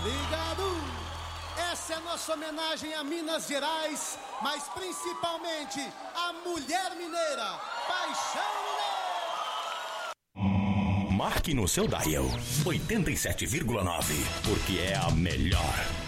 Obrigado! Essa é a nossa homenagem a Minas Gerais, mas principalmente a mulher mineira, Paixão Mineira! Marque no seu dial 87,9, porque é a melhor.